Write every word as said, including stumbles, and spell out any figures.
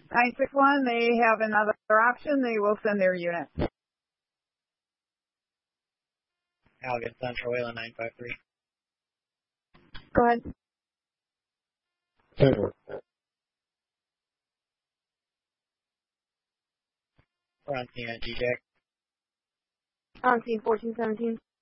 nine six one, they have another option. They will send their unit. Allegan Central, Wayland nine five three. Go ahead. We're on scene at G J. On scene fourteen seventeen.